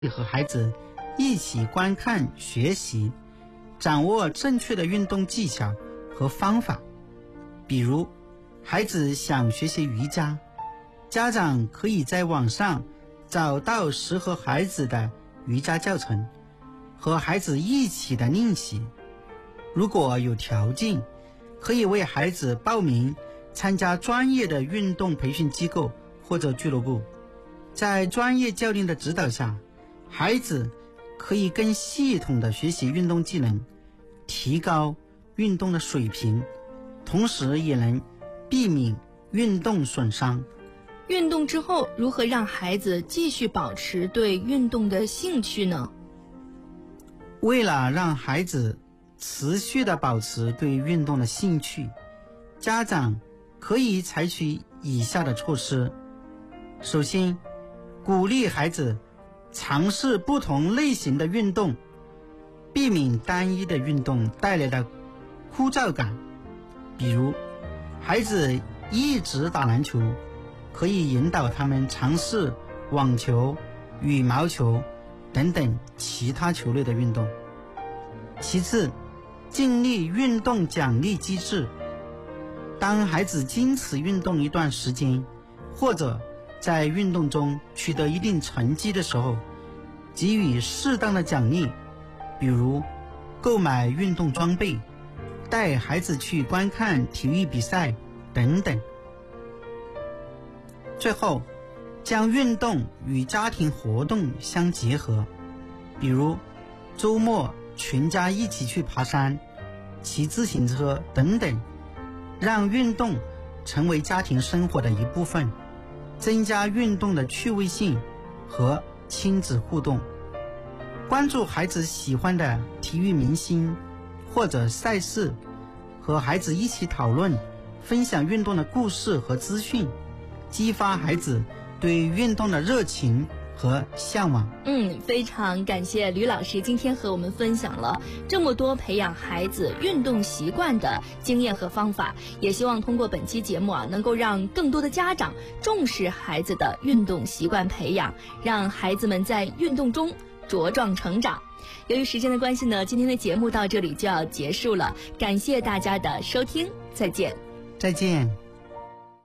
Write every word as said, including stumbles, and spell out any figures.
和孩子一起观看学习，掌握正确的运动技巧和方法。比如孩子想学习瑜伽，家长可以在网上找到适合孩子的瑜伽教程，和孩子一起的练习。如果有条件，可以为孩子报名参加专业的运动培训机构或者俱乐部，在专业教练的指导下，孩子可以更系统地学习运动技能，提高运动的水平，同时也能避免运动损伤。 运动之后，如何让孩子继续保持对运动的兴趣呢？ 为了让孩子持续地保持对运动的兴趣，家长可以采取以下的措施。首先，鼓励孩子尝试不同类型的运动，避免单一的运动带来的枯燥感。比如，孩子一直打篮球，可以引导他们尝试网球、羽毛球等等其他球类的运动。其次，建立运动奖励机制。当孩子坚持运动一段时间，或者在运动中取得一定成绩的时候，给予适当的奖励，比如购买运动装备，带孩子去观看体育比赛等等。最后，将运动与家庭活动相结合，比如周末全家一起去爬山、骑自行车等等，让运动成为家庭生活的一部分，增加运动的趣味性和亲子互动。关注孩子喜欢的体育明星或者赛事，和孩子一起讨论，分享运动的故事和资讯，激发孩子对运动的热情和向往。 嗯，非常感谢吕老师今天和我们分享了这么多培养孩子运动习惯的经验和方法，也希望通过本期节目啊，能够让更多的家长重视孩子的运动习惯培养，让孩子们在运动中茁壮成长。由于时间的关系呢，今天的节目到这里就要结束了，感谢大家的收听，再见。 再见。